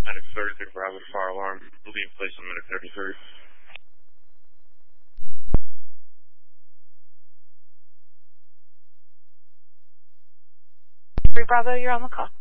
Medic 33 Bravo to fire alarm. Leave place on Medic 33. Bravo, you're on the call.